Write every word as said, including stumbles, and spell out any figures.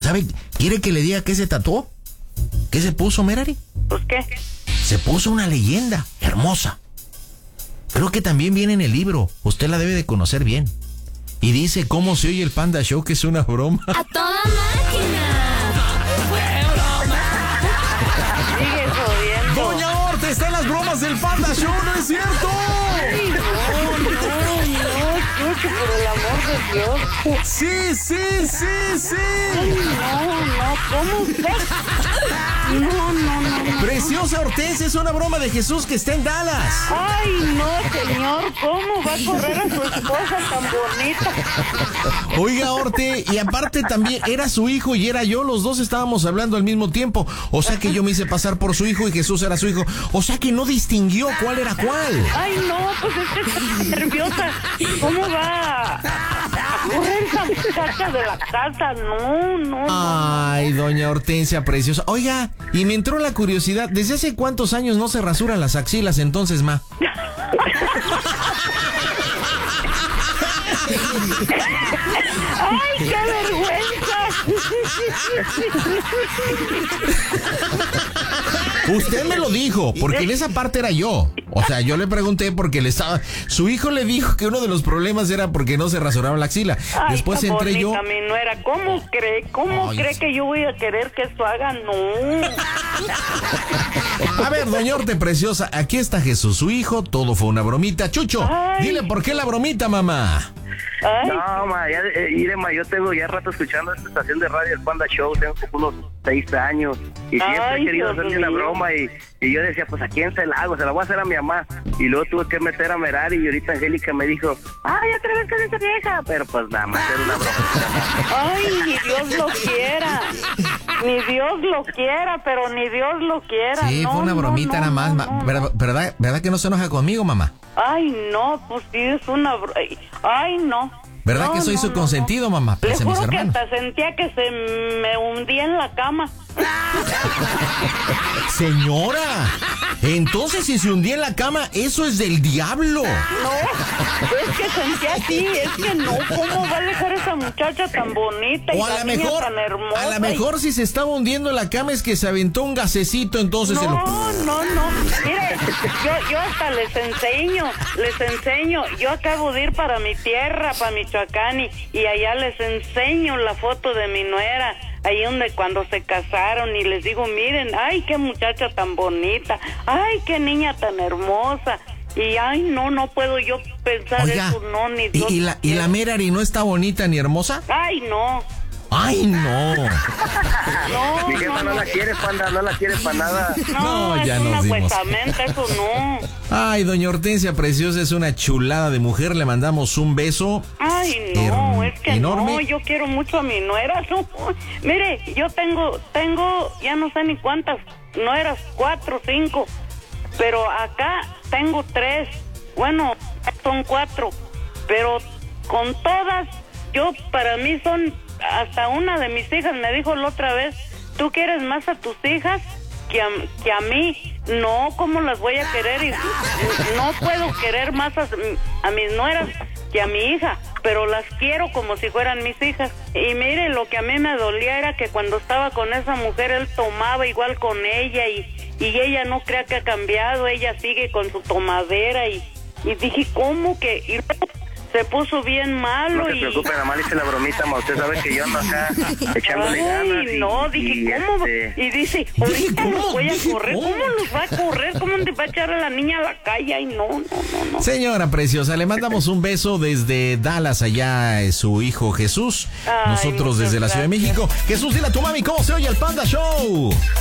¿Sabe? ¿Quiere que le diga qué se tatuó? ¿Qué se puso, Merari? ¿Pues qué? Se puso una leyenda hermosa. Creo que también viene en el libro. Usted la debe de conocer bien. Y dice cómo se oye el Panda Show, que es una broma. ¡A toda máquina! Sigue jodiendo. Doña Orte está en las bromas del Panda Show, ¿no es cierto? Ay, no, no, no, Chucho, por el amor de Dios. Sí, sí, sí, sí. Ay, no, no, ¿cómo usted? No, no, no, no. Preciosa Hortensia, es una broma de Jesús que está en Dallas. Ay, no, señor, ¿cómo va a correr a su esposa tan bonita? Oiga, Orte, y aparte también era su hijo y era yo, los dos estábamos hablando al mismo tiempo. O sea que yo me hice pasar por su hijo y Jesús era su hijo. O sea que no distinguió cuál era cuál. Ay, no, pues es que está nerviosa. ¿Cómo va a correr esa muchacha de la casa? No, no, no. Ay, doña Hortensia preciosa. Oiga, y me entró la curiosidad, ¿desde hace cuántos años no se rasuran las axilas entonces, ma? ¡Ay, qué vergüenza! Usted me lo dijo, porque en esa parte era yo. O sea, yo le pregunté porque le estaba... Su hijo le dijo que uno de los problemas era porque no se rasuraba la axila. Ay, Después está entré yo... bonita mi nuera. ¿Cómo cree? ¿Cómo Ay, cree sí. que yo voy a querer que esto haga? No. A ver, doña Orte preciosa, aquí está Jesús, su hijo, todo fue una bromita. Chucho, Ay. dile por qué la bromita, mamá. Ay, No, ma, ya, eh, mire, ma, yo tengo ya rato escuchando esta estación de radio, el Panda Show, tengo como unos seis años, y siempre Ay, he querido Dios hacerle una mío. broma, y, y yo decía, pues, ¿a quién se la hago? Se la voy a hacer a mi mamá, y luego tuve que meter a Merari, y ahorita Angélica me dijo, ay, otra vez con esa vieja, pero pues nada más era una broma. ay, ni Dios lo quiera. Ni Dios lo quiera, pero ni Dios lo quiera. Sí, No, fue una no, bromita no, nada más. no, ma- no. ¿Verdad, verdad, verdad que no se enoja conmigo, mamá? Ay, no, pues sí, es una... bro- Ay, no. ¿Verdad No, que soy no, su no, consentido, no. mamá? Le Pese a mis juro que hermanos. hasta sentía que se me hundía en la cama. Señora, entonces si se hundía en la cama, eso es del diablo. No, es que sentía así, es que no, ¿cómo va a dejar esa muchacha tan bonita y O a la lo niña mejor, tan hermosa? a lo y- mejor si se estaba hundiendo en la cama es que se aventó un gasecito, entonces se lo... No, no, no. Mire, yo, yo hasta les enseño, les enseño. Yo acabo de ir para mi tierra, para Michoacán, y, y allá les enseño la foto de mi nuera, ahí donde cuando se casaron, y les digo, miren, ay, qué muchacha tan bonita, ay, qué niña tan hermosa. Y ay, no, no puedo yo pensar Oiga, eso, no, ni ¿y, Dios y la, ¿y la quiera. Merari no está bonita ni hermosa? Ay, no. ¡Ay, no! No, Mi jefa no la quiere, Panda, no la quiere para nada. No, No, ya es nos una dimos. huesamenta, eso no. Ay, doña Hortensia preciosa, es una chulada de mujer, le mandamos un beso. Ay, no, Er- es que enorme. no, yo quiero mucho a mi nuera. No. Mire, yo tengo, tengo, ya no sé ni cuántas nueras, cuatro, cinco, pero acá tengo tres, bueno, son cuatro, pero con todas, yo, para mí son, hasta una de mis hijas me dijo la otra vez, ¿tú quieres más a tus hijas que a, que a mí? No, ¿cómo las voy a querer? Y no puedo querer más a, a mis nueras que a mi hija, pero las quiero como si fueran mis hijas. Y mire, lo que a mí me dolía era que cuando estaba con esa mujer, él tomaba igual con ella, y, y ella no crea que ha cambiado, ella sigue con su tomadera, y, y dije, ¿cómo que...? Y luego se puso bien malo. No se y preocupe, nada más le hice la bromita, ma, usted sabe que yo ando acá echándole ganas. Ay, y- no, dije, y, ¿cómo? este, Y dice, ahorita ¿cómo? los voy a Dije, correr. ¿cómo? ¿Cómo los va a correr? ¿Cómo te va a echar a la niña a la calle? Ay, no, no, no, no. Señora preciosa, le mandamos un beso desde Dallas, allá es su hijo Jesús. Ay, Nosotros muchas desde la Ciudad de gracias. México. Jesús, dile a tu mami cómo se oye el Panda Show.